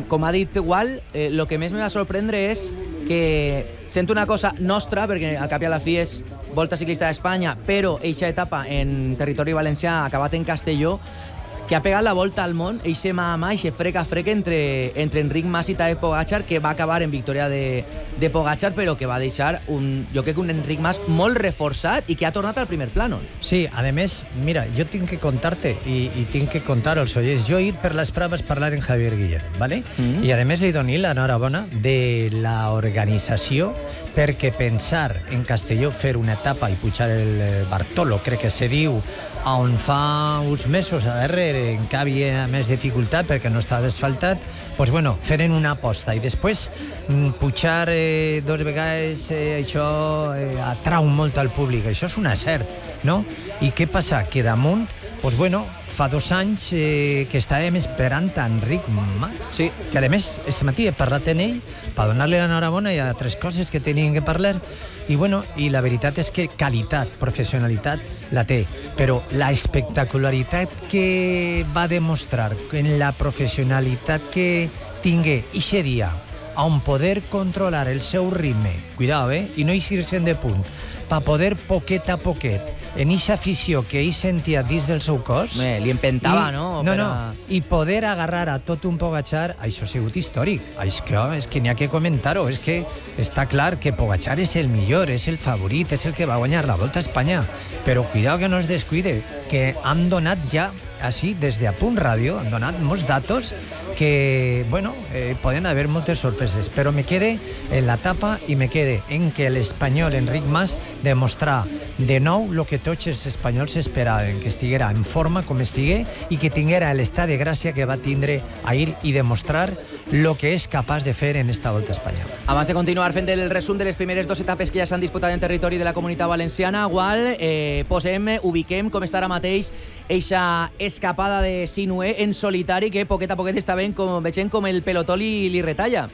com ha dit igual, el que més me va sorprendre és que sento una cosa nostra, perquè al cap i a la fi és Volta Ciclista d'Espanya, però eixa etapa en territori valencià ha acabat en Castelló, que ha pegat la volta al món, eixe mà a mà, eixe frec a frec entre Enric Mas i Tadej Pogačar, que va acabar en victòria de Pogačar, però que va deixar jo crec que un Enric Mas molt reforçat i que ha tornat al primer plano. Sí, a més, mira, jo tinc que contar-te i tinc que contar als oients. Jo he ido per les proves parlar en Javier Guillén, ¿vale? I a més li dono l'enhorabona de l'organització, perquè pensar en Castelló fer una etapa i pujar el Bartolo, crec que se diu, on fa uns mesos a darrere encara havia més dificultat perquè no estava asfaltat, doncs bueno, feren una aposta i després pujar dos vegades això atrau molt al públic, això és un acert, no? I què passa? Que damunt, doncs bueno, fa 2 anys que estàvem esperant a Enric Mas, sí. Que a més, este matí he parlat amb ell per donar-li l'enhorabona i a 3 coses que tenien que parlar. I bueno, i la veritat és que qualitat, professionalitat la té, però la espectacularitat que va demostrar en la professionalitat que tingué ixe dia on poder controlar el seu ritme, cuidado, i no eixir-se'n de punt, per poder poquet a poquet en eixa afició que ell sentia dins del seu cos... Li empentava, no? I poder agarrar a tot un Pogačar, això ha sigut històric. És que n'hi ha que comentar-ho. És que està clar que Pogačar és el millor, és el favorit, és el que va guanyar la Volta a Espanya. Però cuidado que no es descuide, que han donat ja, així, des de Apunt Ràdio, han donat molts datos que, bueno, poden haver moltes sorpreses. Però me quede en la tapa i me quede en que l'espanyol Enric Mas demostrar de nou el que tots els espanyols esperaven, que estiguera en forma com estigué i que tinguera l'estat de gràcia que va tindre ahir i demostrar el que és capaç de fer en esta Volta a Espanya. Abans de continuar fent el resum de les primeres 2 etapes que ja s'han disputat en territori de la Comunitat Valenciana, igual ubiquem com està ara mateix eixa escapada de Sinué en solitari que poquet a poquet està veient com el pelotó li retalla.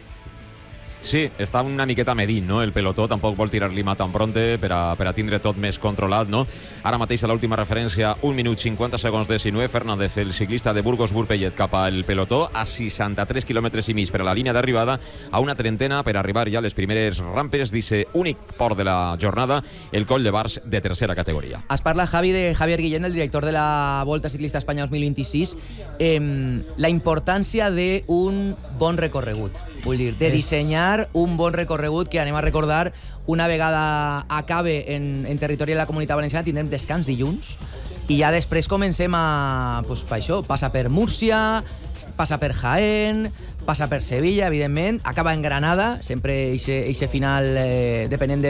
Sí, està una miqueta medint, no? El pelotó tampoc vol tirar-li mà tan pronte per a tindre tot més controlat, no? Ara mateix a l'última referència, 1 minut 50 segons de Sinué Fernández, el ciclista de Burgos-Burpellet cap al pelotó, a 63 quilòmetres i mig per a la línia d'arribada, a una trentena per arribar ja a les primeres rampes d'eixe únic port de la jornada, el Coll de Bars de tercera categoria. Es parla, Javi, de Javier Guillén, el director de la Volta Ciclista Espanya 2026, la importància d'un bon recorregut. Vull dir, de dissenyar un bon recorregut que anem a recordar una vegada acabe en territori de la Comunitat Valenciana, tindrem descans dilluns i ja després comencem a... Pues, per això, passa per Múrcia, passa per Jaén, passa per Sevilla, evidentment, acaba en Granada, sempre eixe final depenent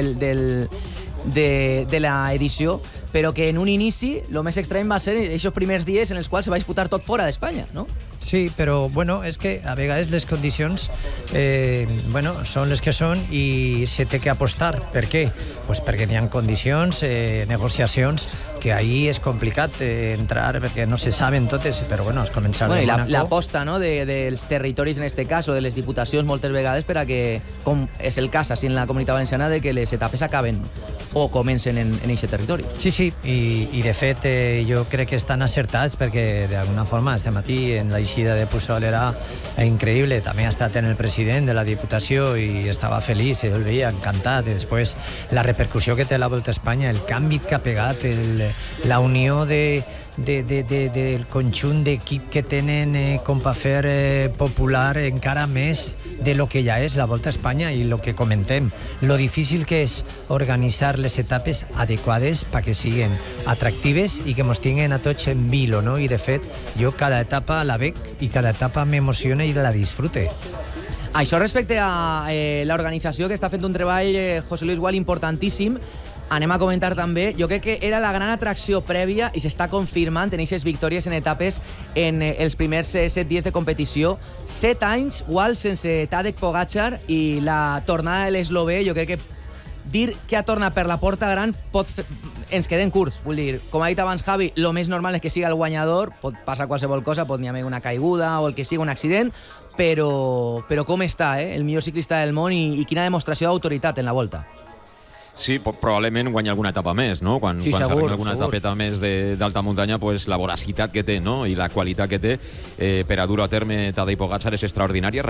de la edició, però que en un inici el més estrany va ser aquests primers dies en els quals se va disputar tot fora d'Espanya, no? Sí, però bueno, és que a vegades les condicions són les que són i se té que apostar. Per què? Pues perquè n'hi ha condicions, negociacions, que ahí és complicat entrar perquè no se saben totes, però bueno, es començar de Mónaco. L'aposta, no, dels territoris en este cas, o de les diputacions moltes vegades per a que, com és el cas així en la Comunitat Valenciana, de que les etapes acaben o comencen en aquest territori. Sí, i de fet jo crec que estan acertats perquè d'alguna forma este matí en la eixida de Pusol era increïble, també ha estat en el president de la Diputació i estava feliç, el veia encantat, i després la repercussió que té la Volta a Espanya, el canvi que ha pegat, la unió del conjunt d'equip que tenen com per fer popular encara més de lo que ja és la Volta a Espanya i lo que comentem, lo difícil que és organitzar les etapes adequades perquè siguin atractives i que mos tinguen a tots en vilo, no? I de fet, jo cada etapa la veig i cada etapa m'emociona i la disfrute. Això respecte a l'organització que està fent un treball, José Luis Gual, importantíssim. Anem a comentar també, jo crec que era la gran atracció prèvia i s'està confirmant en aquestes victòries en etapes en els primers 7 dies de competició. 7 anys, igual, sense Tadej Pogačar i la tornada de l'eslové, jo crec que dir que ha tornat per la porta gran ens quedem curts. Vull dir, com ha dit abans Javi, el més normal és que siga el guanyador, pot passar qualsevol cosa, pot n'hi haver una caiguda o el que sigui un accident, però com està, el millor ciclista del món i quina demostració d'autoritat en la Volta. Sí, probablement guanya alguna etapa més, no? Quan s'arriba alguna etapeta més d'alta muntanya, pues la voracitat que té, no? I la qualitat que té per a dur a terme Tadej Pogačar és extraordinària.